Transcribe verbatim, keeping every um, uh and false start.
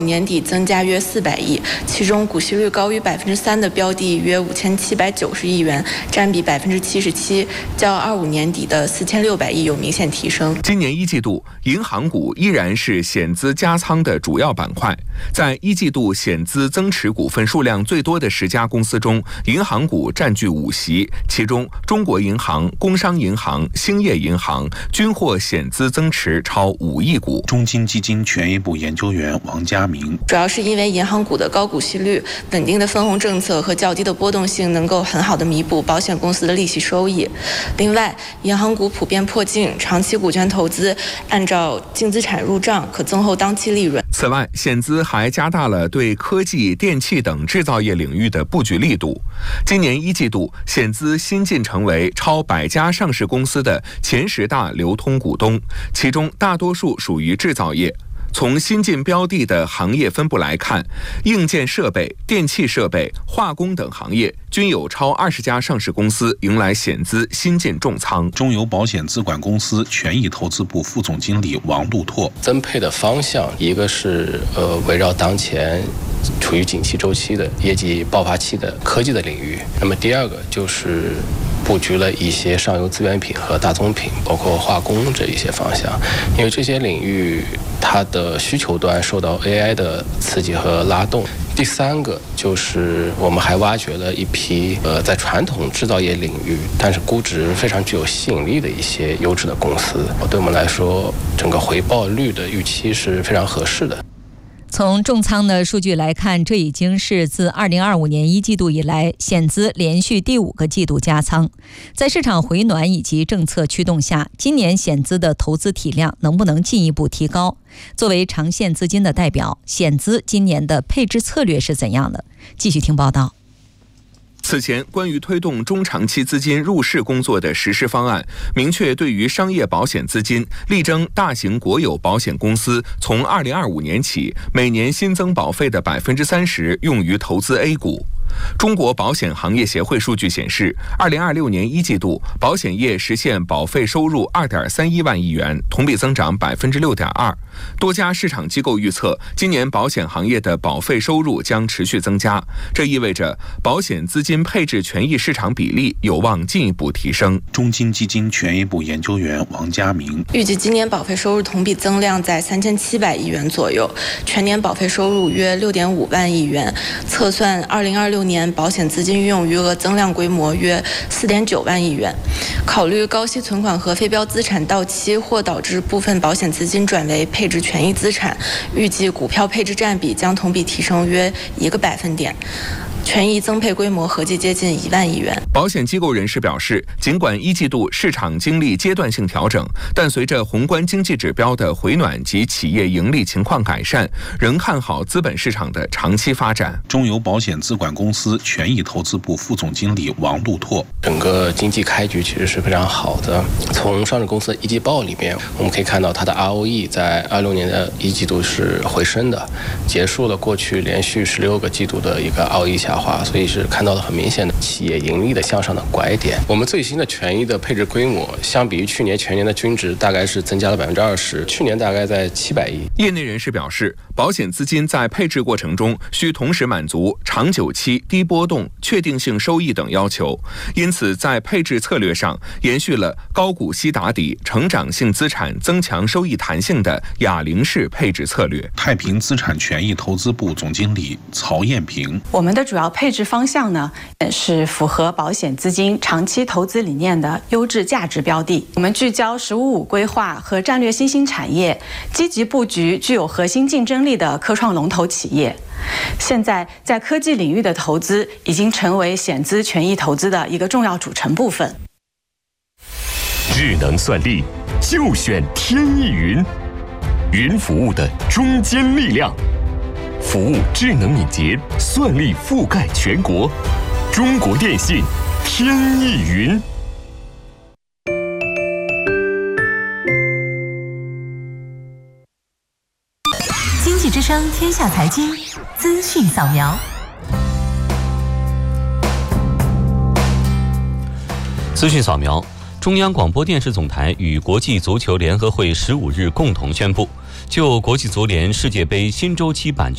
年底增加约四百亿，其中股息率高于百分之三的标的约五千七百九十亿元，占比百分之七十七，较二五年底的四千六百亿有明显提升。 今年一季度，银行股依然是险资加仓的主要板块。在一季度险资增持股份数量最多的十家公司中，银行股占据五席，其中中国银行、工商银行、兴业银行均获险资增持超五亿股。 中金基金权益部研究员王佳明， 主要是因为银行股的高股息率、稳定的分红政策和较低的波动性，能够很好的弥补保险公司的利息收益。另外，银行股普遍破净，长期股权投资按照净资产入账，可增厚当期利润。 此外，险资还加大了对科技、电器等制造业领域的布局力度。今年一季度，险资新晋成为超百家上市公司的前十大流通股东，其中大多数属于制造业。从新进标的的行业分布来看，硬件设备、电气设备、化工等行业均有超二十家上市公司迎来险资新进重仓。 中邮保险资管公司权益投资部副总经理王路拓， 增配的方向，一个是呃围绕当前处于景气周期的业绩爆发期的科技的领域，那么第二个就是布局了一些上游资源品和大宗品，包括化工这一些方向，因为这些领域它的需求端受到 A I 的刺激和拉动。第三个就是我们还挖掘了一批呃在传统制造业领域，但是估值非常具有吸引力的一些优质的公司，对我们来说，整个回报率的预期是非常合适的。 从重仓的数据来看，这已经是自二零二五年一季度以来险资连续第五个季度加仓。在市场回暖以及政策驱动下，今年险资的投资体量能不能进一步提高？作为长线资金的代表，险资今年的配置策略是怎样的？继续听报道。 此前，关于推动中长期资金入市工作的实施方案，明确对于商业保险资金，力争大型国有保险公司从二零二五年起，每年新增保费的百分之三十用于投资 A 股。中国保险行业协会数据显示，二零二六年一季度，保险业实现保费收入二点三一万亿元，同比增长百分之六点二。多家市场机构预测，今年保险行业的保费收入将持续增加，这意味着保险资金配置权益市场比例有望进一步提升。 中金基金权益部研究员王佳明预计今年保费收入同比增量在三千七百亿元左右，全年保费收入约六点五万亿元，测算二零二六年保险资金运用余额增量规模约四点九万亿元。考虑高息存款和非标资产到期或导致部分保险资金转为配置权益资产，预计股票配置占比将同比提升约一个百分点。权益增配规模合计接近一万亿元。 保险机构人士表示，尽管一季度市场经历阶段性调整，但随着宏观经济指标的回暖及企业盈利情况改善，仍看好资本市场的长期发展。 中邮保险资管公司权益投资部副总经理王路拓， 整个经济开局其实是非常好的。从上市公司一季报里面，我们可以看到它的 R O E 在二六年的一季度是回升的，结束了过去连续十六个季度的一个 R O E 下滑，所以是看到了很明显的企业盈利的向上的拐点。我们最新的权益的配置规模，相比于去年全年的均值，大概是增加了百分之二十，去年大概在七百亿。 业内人士表示，保险资金在配置过程中需同时满足长久期、低波动、确定性收益等要求，因此在配置策略上延续了高股息打底、成长性资产增强收益弹性的哑铃式配置策略。 太平资产权益投资部总经理曹艳平， 我们的主要配置方向呢是符合保险资金长期投资理念的优质价值标的。我们聚焦十五五规划和战略新兴产业，积极布局具有核心竞争力的科创龙头企业。现在在科技领域的投资已经成为险资权益投资的一个重要组成部分。 智能算力就选天翼云，云服务的中坚力量，服务智能敏捷，算力覆盖全国。中国电信天翼云。 经济之声天下财经资讯扫描。 资讯扫描。中央广播电视总台与国际足球联合会十五日共同宣布，就国际足联世界杯新周期版权